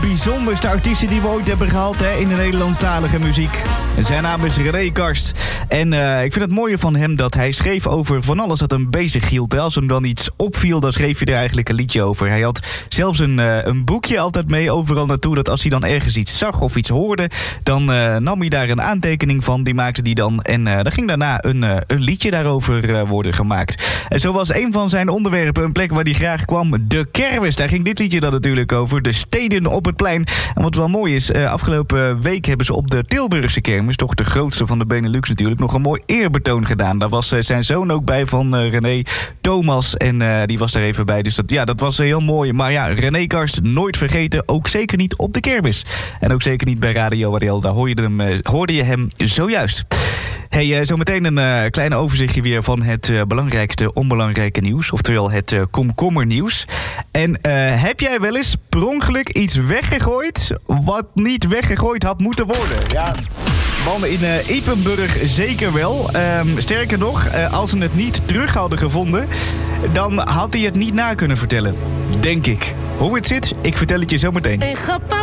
bijzonderste artiesten die we ooit hebben gehad in de Nederlandstalige muziek. Zijn naam is René Karst. En ik vind het mooie van hem dat hij schreef over van alles dat hem bezig hield. Als hem dan iets opviel, dan schreef hij er eigenlijk een liedje over. Hij had zelfs een boekje altijd mee overal naartoe. Dat als hij dan ergens iets zag of iets hoorde, dan nam hij daar een aantekening van. Die maakte hij dan. En dan ging daarna een liedje daarover worden gemaakt. En zo was een van zijn onderwerpen een plek waar hij graag kwam. De kermis. Daar ging dit liedje dan natuurlijk over. De steden op het plein. En wat wel mooi is, afgelopen week hebben ze op de Tilburgse kermis, toch de grootste van de Benelux natuurlijk, nog een mooi eerbetoon gedaan. Daar was zijn zoon ook bij van René, Thomas. En die was er even bij. Dus dat was heel mooi. Maar ja, René Karst nooit vergeten. Ook zeker niet op de kermis. En ook zeker niet bij Radio Ariel. Daar hoorde je hem zojuist. Hey, zometeen een klein overzichtje weer van het belangrijkste onbelangrijke nieuws. Oftewel het komkommernieuws. En heb jij wel eens per ongeluk iets weggegooid wat niet weggegooid had moeten worden? Ja, mannen in Ypenburg zeker wel. Sterker nog, als ze het niet terug hadden gevonden, dan had hij het niet na kunnen vertellen. Denk ik. Hoe het zit, ik vertel het je zometeen.